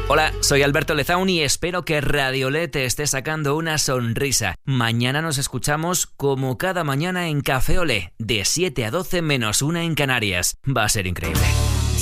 Hola, soy Alberto Lezaun y espero que Radiolé te esté sacando una sonrisa. Mañana nos escuchamos como cada mañana en Café Olé, de 7 a 12 menos 1 en Canarias. Va a ser increíble.